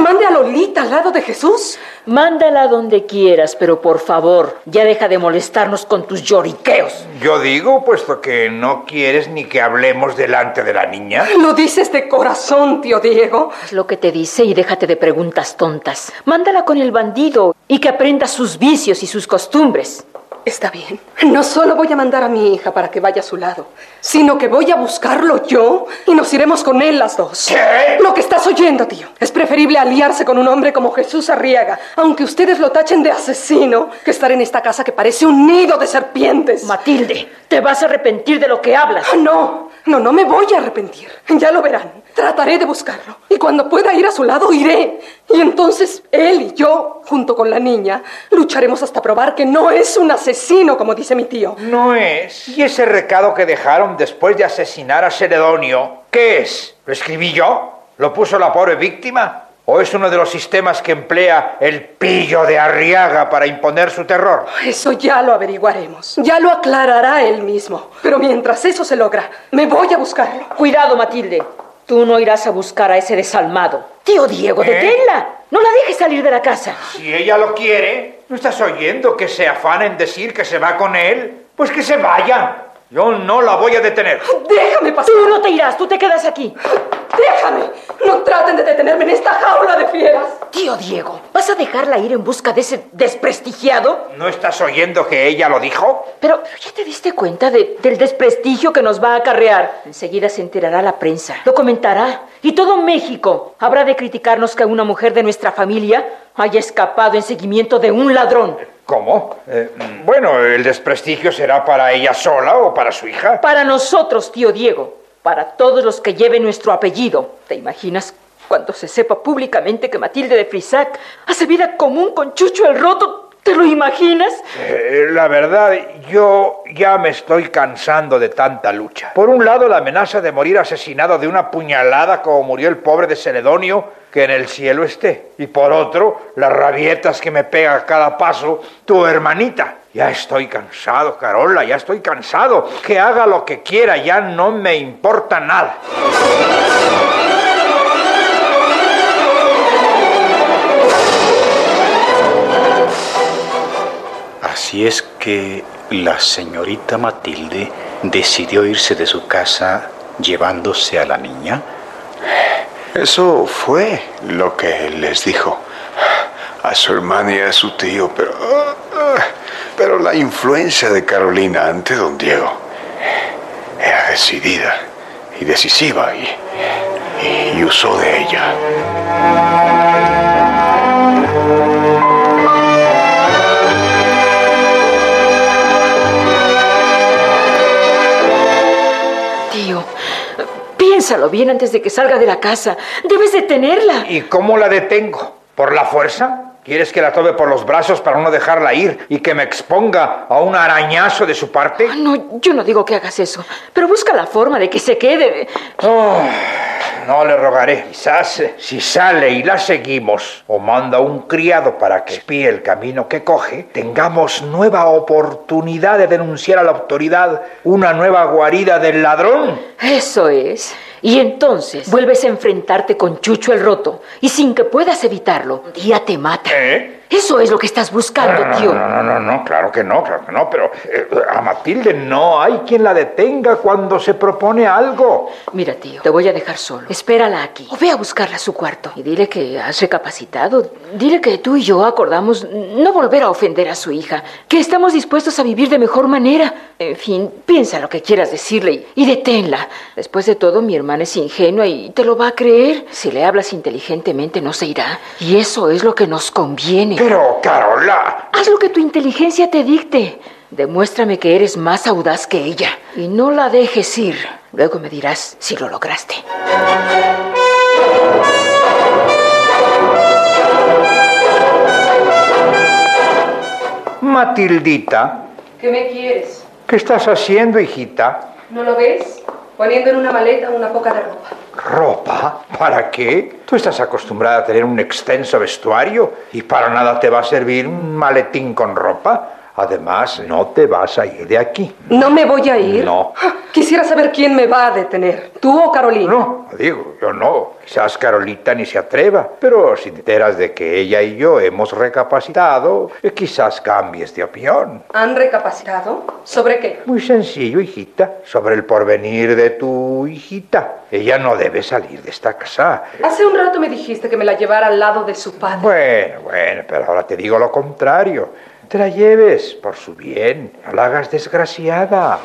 mande a Lolita al lado de Jesús? Mándala donde quieras, pero por favor, ya deja de molestarnos con tus lloriqueos. Yo digo, puesto que no quieres ni que hablemos delante de la niña. Lo dices de corazón, tío Diego. Haz lo que te dice y déjate de preguntas tontas. Mándala con el bandido y que aprenda sus vicios y sus costumbres. Está bien. No solo voy a mandar a mi hija para que vaya a su lado, sino que voy a buscarlo yo y nos iremos con él las dos. ¿Qué? Lo que estás oyendo, tío. Es preferible aliarse con un hombre como Jesús Arriaga, aunque ustedes lo tachen de asesino, que estar en esta casa que parece un nido de serpientes. Matilde, te vas a arrepentir de lo que hablas. No me voy a arrepentir. Ya lo verán. Trataré de buscarlo. Y cuando pueda ir a su lado, iré. Y entonces él y yo, junto con la niña, lucharemos hasta probar que no es un asesino, como dice mi tío. No es. ¿Y ese recado que dejaron después de asesinar a Celedonio? ¿Qué es? ¿Lo escribí yo? ¿Lo puso la pobre víctima? ¿O es uno de los sistemas que emplea el pillo de Arriaga para imponer su terror? Eso ya lo averiguaremos. Ya lo aclarará él mismo. Pero mientras eso se logra, me voy a buscarlo. Cuidado, Matilde. Tú no irás a buscar a ese desalmado. Tío Diego, deténla. No la dejes salir de la casa. Si ella lo quiere, ¿no estás oyendo que se afana en decir que se va con él? Pues que se vaya. Yo no la voy a detener. ¡Déjame pasar! Tú no te irás, tú te quedas aquí. ¡Déjame! No traten de detenerme en esta jaula de fieras. Tío Diego, ¿vas a dejarla ir en busca de ese desprestigiado? ¿No estás oyendo que ella lo dijo? Pero ¿ya te diste cuenta del desprestigio que nos va a acarrear? Enseguida se enterará la prensa, lo comentará, y todo México habrá de criticarnos que una mujer de nuestra familia haya escapado en seguimiento de un ladrón. ¿Cómo? Bueno, el desprestigio será para ella sola o para su hija. Para nosotros, tío Diego, para todos los que lleven nuestro apellido. ¿Te imaginas cuando se sepa públicamente que Matilde de Frisac hace vida común con Chucho el Roto? ¿Te lo imaginas? La verdad, yo ya me estoy cansando de tanta lucha. Por un lado, la amenaza de morir asesinado de una puñalada como murió el pobre de Celedonio, que en el cielo esté. Y por otro, las rabietas que me pega a cada paso tu hermanita. Ya estoy cansado, Carola, ya estoy cansado. Que haga lo que quiera, ya no me importa nada. Así es que la señorita Matilde decidió irse de su casa llevándose a la niña. Eso fue lo que les dijo a su hermana y a su tío, pero la influencia de Carolina ante don Diego era decidida y decisiva y usó de ella. Piénsalo bien antes de que salga de la casa. Debes detenerla. ¿Y cómo la detengo? ¿Por la fuerza? ¿Quieres que la tome por los brazos para no dejarla ir y que me exponga a un arañazo de su parte? No, yo no digo que hagas eso, pero busca la forma de que se quede. No le rogaré. Quizás si sale y la seguimos o manda un criado para que espíe el camino que coge, tengamos nueva oportunidad de denunciar a la autoridad una nueva guarida del ladrón. Eso es. Y entonces vuelves a enfrentarte con Chucho el Roto y sin que puedas evitarlo, un día te mata. Eso es lo que estás buscando, tío. No, claro que no, pero a Matilde no hay quien la detenga cuando se propone algo. Mira, tío, te voy a dejar solo. Espérala aquí o ve a buscarla a su cuarto y dile que has recapacitado. Dile que tú y yo acordamos no volver a ofender a su hija, que estamos dispuestos a vivir de mejor manera. En fin, piensa lo que quieras decirle y deténla. Después de todo, mi hermana es ingenua y te lo va a creer. Si le hablas inteligentemente, no se irá. Y eso es lo que nos conviene. Pero, Carola... Haz lo que tu inteligencia te dicte. Demuéstrame que eres más audaz que ella. Y no la dejes ir. Luego me dirás si lo lograste. Matildita. ¿Qué me quieres? ¿Qué estás haciendo, hijita? ¿No lo ves? Poniendo en una maleta una poca de ropa. ¿Ropa? ¿Para qué? Tú estás acostumbrada a tener un extenso vestuario y para nada te va a servir un maletín con ropa. Además, no te vas a ir de aquí. ¿No me voy a ir? No. Quisiera saber quién me va a detener, tú o Carolina. No, digo, yo no. Quizás Carolita ni se atreva, pero si te enteras de que ella y yo hemos recapacitado, quizás cambies de opinión. ¿Han recapacitado? ¿Sobre qué? Muy sencillo, hijita, sobre el porvenir de tu hijita. Ella no debe salir de esta casa. Hace un rato me dijiste que me la llevara al lado de su padre. Bueno, pero ahora te digo lo contrario. Te la lleves por su bien, no la hagas desgraciada.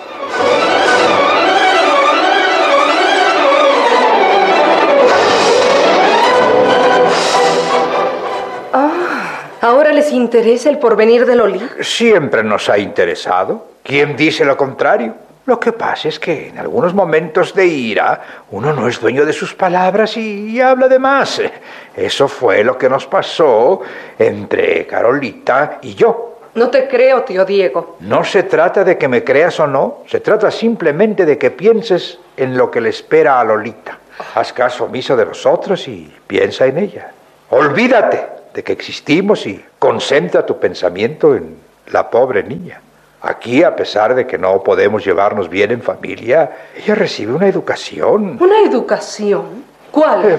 ¿Ahora les interesa el porvenir de Loli? Siempre nos ha interesado. ¿Quién dice lo contrario? Lo que pasa es que en algunos momentos de ira uno no es dueño de sus palabras y habla de más. Eso fue lo que nos pasó entre Carolita y yo. No te creo, tío Diego. No se trata de que me creas o no, se trata simplemente de que pienses en lo que le espera a Lolita. Haz caso omiso de nosotros y piensa en ella. Olvídate de que existimos y concentra tu pensamiento en la pobre niña. Aquí, a pesar de que no podemos llevarnos bien en familia, ella recibe una educación. ¿Una educación? ¿Cuál?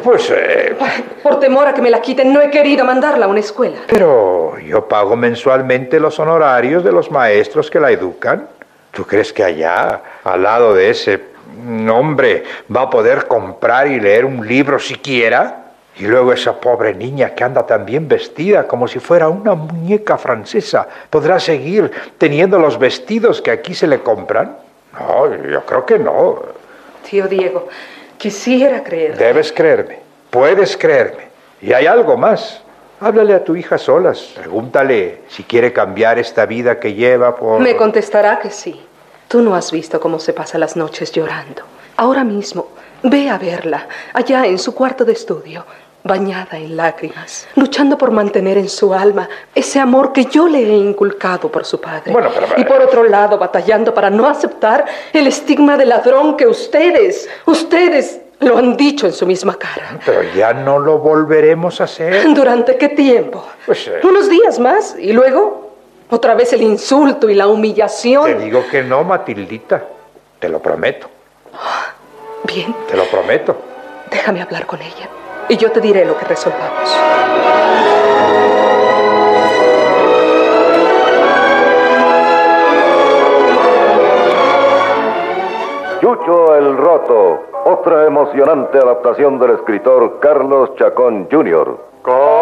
Por temor a que me la quiten, no he querido mandarla a una escuela. Pero yo pago mensualmente los honorarios de los maestros que la educan. ¿Tú crees que allá, al lado de ese hombre, va a poder comprar y leer un libro siquiera? Y luego esa pobre niña que anda tan bien vestida como si fuera una muñeca francesa, ¿podrá seguir teniendo los vestidos que aquí se le compran? No, yo creo que no. Tío Diego, quisiera creer. Debes creerme, puedes creerme. Y hay algo más. Háblale a tu hija solas. Pregúntale si quiere cambiar esta vida que lleva por... Me contestará que sí. Tú no has visto cómo se pasa las noches llorando. Ahora mismo, ve a verla, allá en su cuarto de estudio, bañada en lágrimas, luchando por mantener en su alma ese amor que yo le he inculcado por su padre. Bueno, pero... Y por otro lado, batallando para no aceptar el estigma de ladrón que ustedes lo han dicho en su misma cara. Pero ya no lo volveremos a hacer. ¿Durante qué tiempo? Pues... Unos días más y luego otra vez el insulto y la humillación. Te digo que no, Matildita. Te lo prometo. Bien. Te lo prometo. Déjame hablar con ella y yo te diré lo que resolvamos. Chucho el Roto, otra emocionante adaptación del escritor Carlos Chacón Jr.